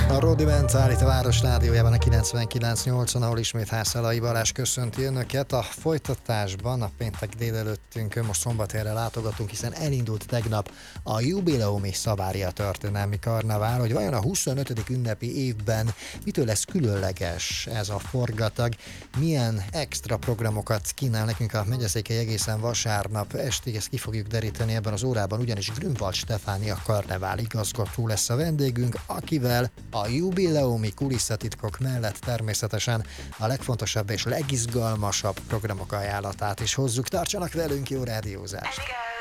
A Rudimentálit a Város Rádiójában a 99.8-on, ahol ismét Hászalai Balázs köszönti önöket. A folytatásban a péntek délelőttünkön most szombathelyre látogatunk, hiszen elindult tegnap a jubileumi Szavária történelmi karnevál, hogy vajon a 25. ünnepi évben mitől lesz különleges ez a forgatag, milyen extra programokat kínál nekünk a Megyeszékhely egészen vasárnap estig, ezt ki fogjuk deríteni ebben az órában, ugyanis Grünwald Stefánia karnevál igazgató lesz a vendégünk, akivel a jubileumi kulisszatitkok mellett természetesen a legfontosabb és legizgalmasabb programok ajánlatát is hozzuk. Tartsanak velünk, jó rádiózást!